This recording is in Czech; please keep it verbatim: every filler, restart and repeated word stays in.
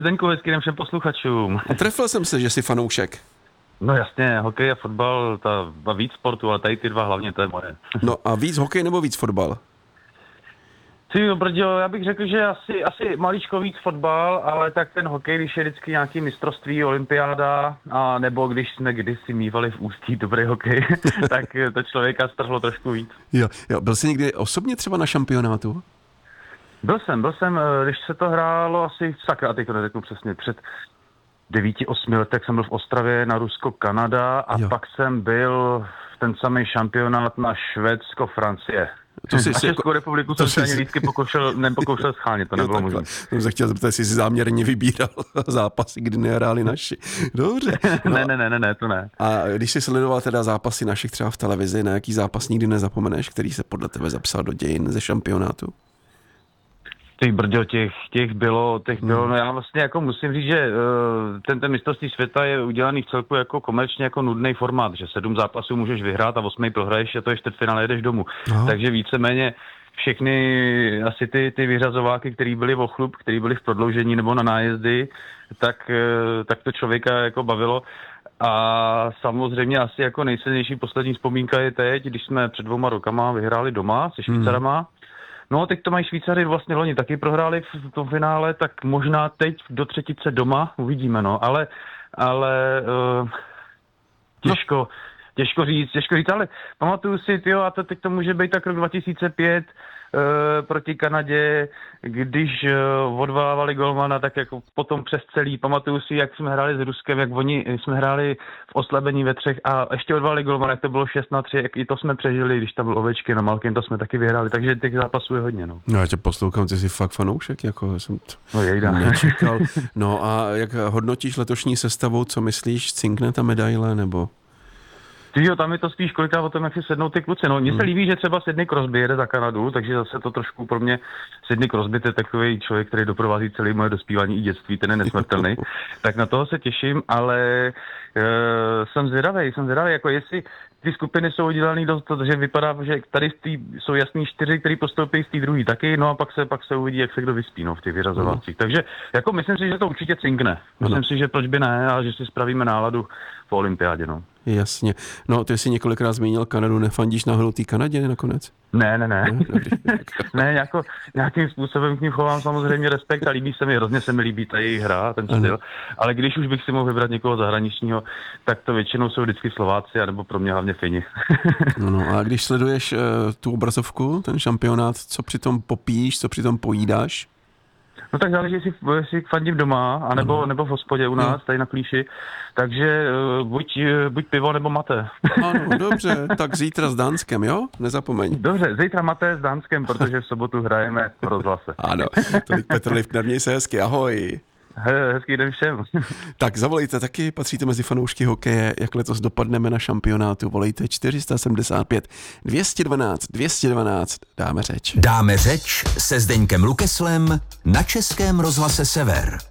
Zdeňku, hezký den všem posluchačům. Trefil jsem se, že jsi fanoušek. No jasně, hokej a fotbal, ta, a víc sportu, ale tady ty dva hlavně, to je moje. No a víc hokej nebo víc fotbal? Ty, brďo, já bych řekl, že asi, asi maličko víc fotbal, ale tak ten hokej, když je vždycky nějaký mistrovství, olympiáda, a nebo když jsme kdysi mívali v Ústí dobrý hokej, tak to člověka strhlo trošku víc. Jo, jo, byl jsi někdy osobně třeba na šampionátu? Byl jsem, byl jsem, když se to hrálo asi, sakra, a teď to neřeknu přesně, před devíti, osmi letech jsem byl v Ostravě na Rusko-Kanada a jo. Pak jsem byl v ten samý šampionát na Švédsko-Francie. To jsi a Českou jako, republiku jsem se ani lístky pokoušel, nepokoušel schánit, to nebylo možné. Jsem se chtěl zeptat, jestli jsi záměrně vybíral zápasy, kdy nehráli naši. Dobře. No. ne, ne, ne, ne, ne, to ne. A když jsi sledoval teda zápasy našich třeba v televizi, na jaký zápas nikdy nezapomeneš, který se podle tebe zapsal do dějin ze šampionátu? Těch brďo, těch, těch bylo, těch bylo, no já vlastně jako musím říct, že uh, ten, ten mistrovství světa je udělaný v celku jako komerčně jako nudný formát, že sedm zápasů můžeš vyhrát a osmý prohraješ a to je čtvrtfinále, jedeš domů. Aha. Takže víceméně všechny asi ty, ty vyřazováky, který byli v ochlup, který byli v prodloužení nebo na nájezdy, tak, uh, tak to člověka jako bavilo. A samozřejmě asi jako nejsilnější poslední vzpomínka je teď, když jsme před dvouma rokama vyhráli doma se Švýcarama. Hmm. No, teď to mají Švýcaři vlastně loni taky prohráli v tom finále, tak možná teď do třetice doma uvidíme, no, ale, ale uh, těžko, no. těžko říct, těžko říct, ale pamatuju si, tyjo, a to teď to může být tak rok dva tisíce pět uh, proti Kanadě, když uh, odvolávali golmana, tak jako potom přes celý, pamatuju si, jak jsme hráli s Ruskem, jak oni jsme hráli v oslabení ve třech a ještě odvolali golmana, jak to bylo šest na tři, jak i to jsme přežili, když tam byl Ovečky na Malkin, to jsme taky vyhráli, takže těch zápasů je hodně, no. No já tě poslouchám, ty jsi fakt fanoušek, jako jsem to no, jejda. nečekal. No a jak hodnotíš letošní sestavu, co myslíš, cinkne ta medaile, nebo? Tyjo, tam je to spíš kolikrát o tom, jak si sednou ty kluci. No, mně se líbí, že třeba Sidney Crosby jede za Kanadu, takže zase to trošku pro mě Sidney Crosby, to je takový člověk, který doprovází celé moje dospívání i dětství, ten je nesmrtelný. Tak na toho se těším, ale e, jsem zvědavý, jsem zvědavý, jako jestli ty skupiny jsou udělané dost, že vypadá, že tady tý, jsou jasný čtyři, který postoupí z té druhé taky, no a pak se, pak se uvidí, jak se kdo vyspí, no, v těch vyřazovacích. Takže jako myslím si, že to určitě cinkne. Myslím ano. si, že proč by ne, ale že si spravíme náladu po olympiádě, no. Jasně. No, ty jsi několikrát zmínil Kanadu, nefandíš náhodou té Kanadě nakonec? Ne, ne, ne. ne, jako, nějakým způsobem k ním chovám samozřejmě respekt a líbí se mi, hrozně se mi líbí ta jejich hra, ten styl, ale když už bych si mohl vybrat někoho zahraničního, tak to většinou jsou vždycky Slováci, anebo pro mě hlavně Fini. no, no, a když sleduješ uh, tu obrazovku, ten šampionát, co přitom popíš, co přitom pojídáš? No tak záleží, jestli, jestli fandím doma, anebo, nebo v hospodě u nás, tady na Klíši. Takže uh, buď, buď pivo, nebo mate. Ano, dobře, tak zítra s Dánskem, jo? Nezapomeň. Dobře, zítra mate s Dánskem, protože v sobotu hrajeme v rozhlase. Ano, tolik Petr Liftner, měj se hezky, ahoj. He, hezký den všem. Tak zavolejte taky, patříte mezi fanoušky hokeje, jak letos dopadneme na šampionátu. Volejte čtyři sedmdesát pět dvě stě dvanáct dvě stě dvanáct, dáme řeč. Dáme řeč se Zdeňkem Lukeslem na Českém rozhlase Sever.